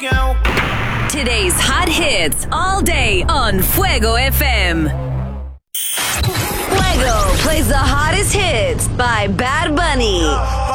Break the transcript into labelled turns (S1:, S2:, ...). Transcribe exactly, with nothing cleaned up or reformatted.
S1: Today's hot hits all day on Fuego F M. Fuego plays the hottest hits by Bad Bunny.